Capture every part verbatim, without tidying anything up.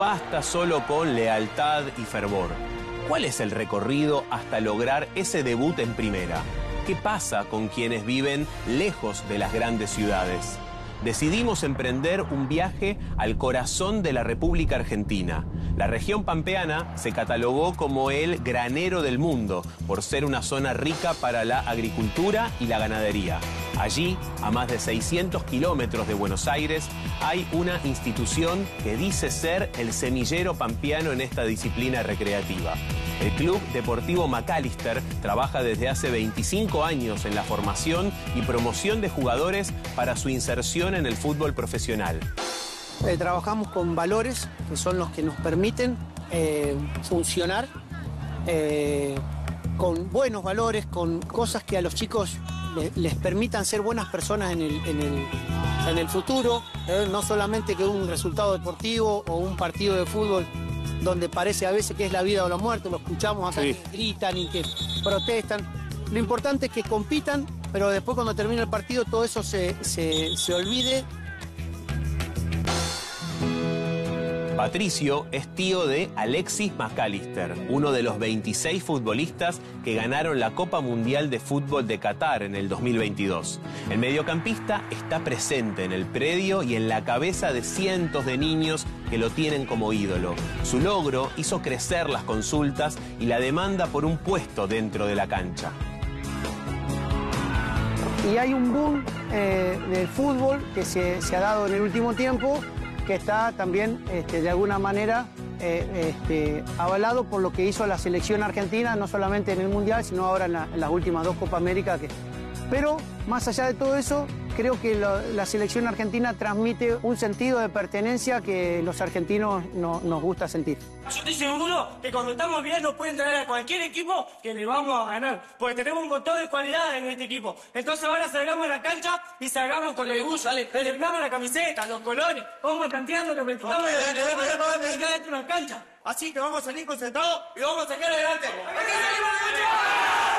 Basta solo con lealtad y fervor. ¿Cuál es el recorrido hasta lograr ese debut en primera? ¿Qué pasa con quienes viven lejos de las grandes ciudades? Decidimos emprender un viaje al corazón de la República Argentina. La región pampeana se catalogó como el granero del mundo por ser una zona rica para la agricultura y la ganadería. Allí, a más de seiscientos kilómetros de Buenos Aires, hay una institución que dice ser el semillero pampeano en esta disciplina recreativa. El Club Deportivo Macalister trabaja desde hace veinticinco años en la formación y promoción de jugadores para su inserción en el fútbol profesional. Eh, trabajamos con valores que son los que nos permiten eh, funcionar eh, con buenos valores, con cosas que a los chicos le, les permitan ser buenas personas en el, en el, en el futuro, eh, no solamente que un resultado deportivo o un partido de fútbol donde parece a veces que es la vida o la muerte, lo escuchamos acá, sí, que gritan y que protestan. Lo importante es que compitan, pero después cuando termine el partido todo eso se, se, se olvide. Patricio es tío de Alexis Macalister, uno de los veintiséis futbolistas que ganaron la Copa Mundial de Fútbol de Qatar en el dos mil veintidós. El mediocampista está presente en el predio y en la cabeza de cientos de niños que lo tienen como ídolo. Su logro hizo crecer las consultas y la demanda por un puesto dentro de la cancha. Y hay un boom eh, del fútbol que se, se ha dado en el último tiempo, que está también este, de alguna manera eh, este, avalado por lo que hizo la selección argentina, no solamente en el Mundial, sino ahora en, la, en las últimas dos Copa América. Que... Pero más allá de todo eso, creo que lo, la selección argentina transmite un sentido de pertenencia que los argentinos no, nos gusta sentir. Yo estoy seguro que cuando estamos bien nos pueden traer a cualquier equipo que le vamos a ganar, porque tenemos un montón de cualidades en este equipo. Entonces ahora salgamos a la cancha y salgamos con el orgullo, ¿vale? Le ponemos la camiseta, los colores, vamos planteando que estamos en una cancha. Así que vamos a salir concentrados y vamos a sacar adelante. ¡Aquí salimos a la cancha!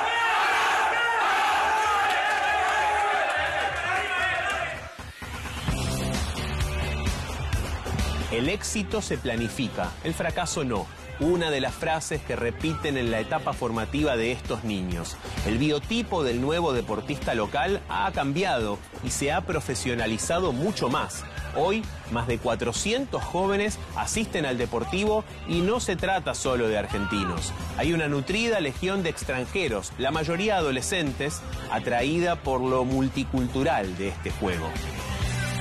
El éxito se planifica, el fracaso no. Una de las frases que repiten en la etapa formativa de estos niños. El biotipo del nuevo deportista local ha cambiado y se ha profesionalizado mucho más. Hoy, más de cuatrocientos jóvenes asisten al deportivo y no se trata solo de argentinos. Hay una nutrida legión de extranjeros, la mayoría adolescentes, atraída por lo multicultural de este juego.